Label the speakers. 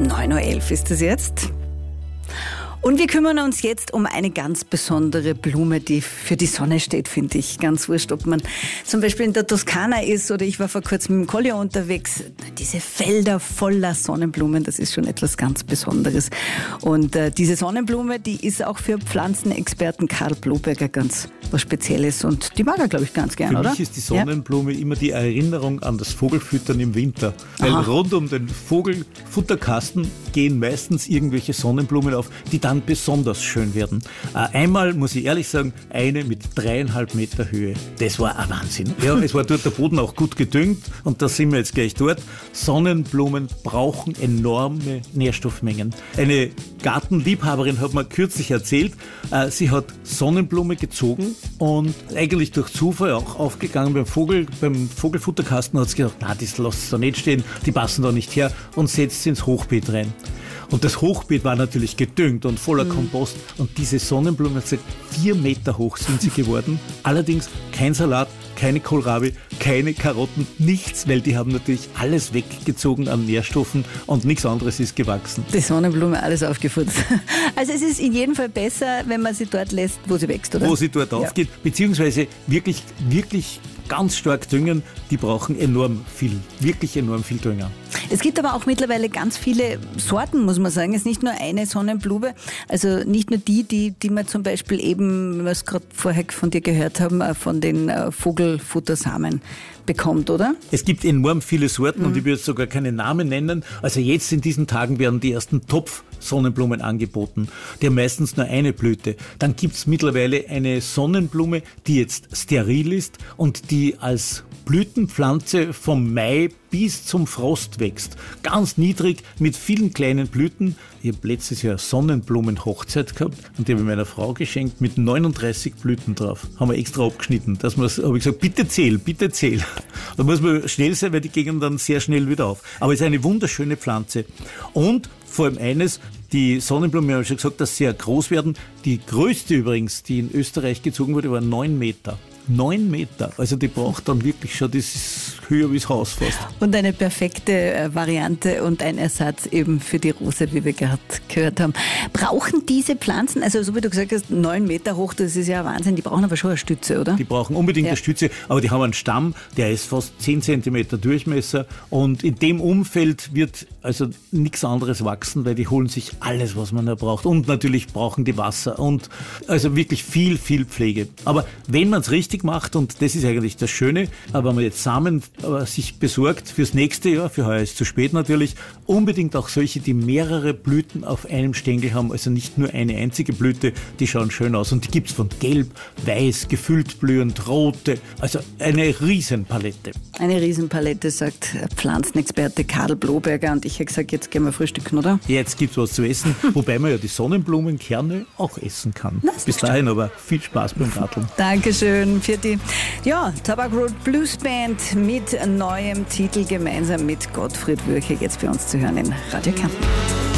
Speaker 1: 9:11 Uhr ist es jetzt. Und wir kümmern uns jetzt um eine ganz besondere Blume, die für die Sonne steht, finde ich. Ganz wurscht, ob man zum Beispiel in der Toskana ist oder ich war vor kurzem mit dem Collier unterwegs. Diese Felder voller Sonnenblumen, das ist schon etwas ganz Besonderes. Und diese Sonnenblume, die ist auch für Pflanzenexperten Karl Bloberger ganz was Spezielles. Und die mag er, glaube ich, ganz gern, oder?
Speaker 2: Für mich ist die Sonnenblume immer die Erinnerung an das Vogelfüttern im Winter. Weil rund um den Vogelfutterkasten gehen meistens irgendwelche Sonnenblumen auf, die dann besonders schön werden. Einmal, muss ich ehrlich sagen, eine mit 3,5 Meter Höhe. Das war ein Wahnsinn. Ja, es war dort der Boden auch gut gedüngt und da sind wir jetzt gleich dort. Sonnenblumen brauchen enorme Nährstoffmengen. Eine Gartenliebhaberin hat mir kürzlich erzählt, sie hat Sonnenblume gezogen und eigentlich durch Zufall auch aufgegangen beim Vogelfutterkasten, hat sie gedacht, na, das lässt da nicht stehen, die passen da nicht her und setzt sie ins Hochbeet rein. Und das Hochbeet war natürlich gedüngt und voller Kompost. Und diese Sonnenblumen, 4 Meter hoch sind sie geworden. Allerdings kein Salat, keine Kohlrabi, keine Karotten, nichts, weil die haben natürlich alles weggezogen an Nährstoffen und nichts anderes ist gewachsen.
Speaker 1: Die Sonnenblume, alles aufgefutzt. Also es ist in jedem Fall besser, wenn man sie dort lässt, wo sie wächst, oder?
Speaker 2: Wo sie dort aufgeht, beziehungsweise wirklich ganz stark düngen, die brauchen wirklich enorm viel Dünger.
Speaker 1: Es gibt aber auch mittlerweile ganz viele Sorten, muss man sagen. Es ist nicht nur eine Sonnenblume, also nicht nur die man zum Beispiel eben, wie wir es gerade vorher von dir gehört haben, von den Vogelfuttersamen bekommt, oder?
Speaker 2: Es gibt enorm viele Sorten und ich würde jetzt sogar keine Namen nennen. Also jetzt in diesen Tagen werden die ersten Topf-Sonnenblumen angeboten. Die haben meistens nur eine Blüte. Dann gibt es mittlerweile eine Sonnenblume, die jetzt steril ist und die als Blütenpflanze vom Mai bis zum Frost wächst. Ganz niedrig mit vielen kleinen Blüten. Ich habe letztes Jahr Sonnenblumenhochzeit gehabt und die habe ich meiner Frau geschenkt mit 39 Blüten drauf. Haben wir extra abgeschnitten. Habe ich gesagt, bitte zähl. Da muss man schnell sein, weil die gehen dann sehr schnell wieder auf. Aber es ist eine wunderschöne Pflanze. Und vor allem eines, die Sonnenblumen, ich habe schon gesagt, dass sie sehr groß werden. Die größte übrigens, die in Österreich gezogen wurde, war 9 Meter. 9 Meter. Also die braucht dann wirklich schon, das ist höher wie das Haus fast.
Speaker 1: Und eine perfekte Variante und ein Ersatz eben für die Rose, wie wir gerade gehört haben. Brauchen diese Pflanzen, also so wie du gesagt hast, 9 Meter hoch, das ist ja ein Wahnsinn, die brauchen aber schon eine Stütze, oder?
Speaker 2: Die brauchen unbedingt eine Stütze, aber die haben einen Stamm, der ist fast 10 Zentimeter Durchmesser und in dem Umfeld wird also nichts anderes wachsen, weil die holen sich alles, was man da braucht und natürlich brauchen die Wasser und also wirklich viel Pflege. Aber wenn man es richtig macht, und das ist eigentlich das Schöne, aber wenn man jetzt Samen sich besorgt fürs nächste Jahr, für heuer ist zu spät natürlich, unbedingt auch solche, die mehrere Blüten auf einem Stängel haben, also nicht nur eine einzige Blüte, die schauen schön aus und die gibt's von gelb, weiß, gefüllt blühend, rote, also eine Riesenpalette.
Speaker 1: Eine Riesenpalette, sagt Pflanzenexperte Karl Bloberger und ich habe gesagt, jetzt gehen wir frühstücken, oder?
Speaker 2: Jetzt gibt's was zu essen, wobei man ja die Sonnenblumenkerne auch essen kann. Bis dahin aber viel Spaß beim Garteln.
Speaker 1: Dankeschön für die Tabak Road Blues Band mit neuem Titel gemeinsam mit Gottfried Würche jetzt bei uns zu hören in Radio Kärnten.